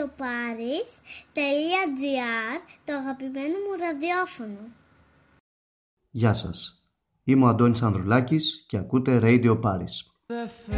radioparis.gr, το αγαπημένο μου ραδιόφωνο. Γεια σας, είμαι ο Αντώνης Ανδρουλάκης και ακούτε Radio Paris.